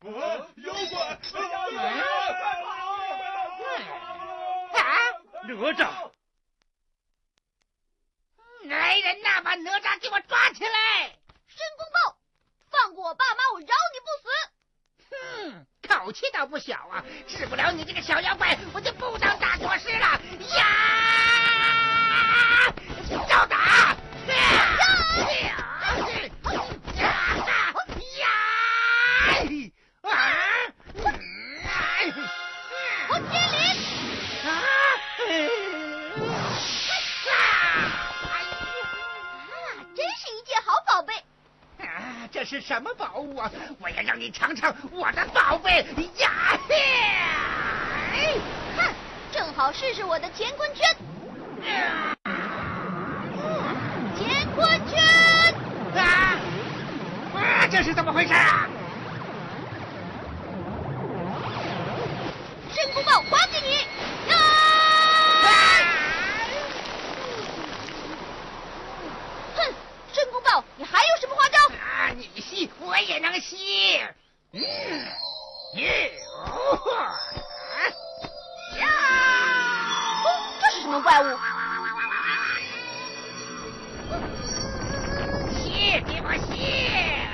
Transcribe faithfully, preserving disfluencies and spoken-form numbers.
妖怪！ 啊！ 哪吒！ 来人呐，把哪吒给我抓起来！ 申公豹，放过我爸妈，我饶你不死。 哼，口气倒不小啊！治不了你这个小妖怪，我就不当大国师了呀！照打！呀！呀！ 我接连啊！ 啊，真是一件好宝贝。 啊，这是什么宝物啊？我要让你尝尝我的宝贝呀！ 看，正好试试我的乾坤圈。乾坤圈！ 啊！啊，这是怎么回事啊？ 申公豹，还给你！呀！哼，申公豹，你还有什么花招？ 啊，你吸，我也能吸。嗯，耶！哦， 哦，这是什么怪物？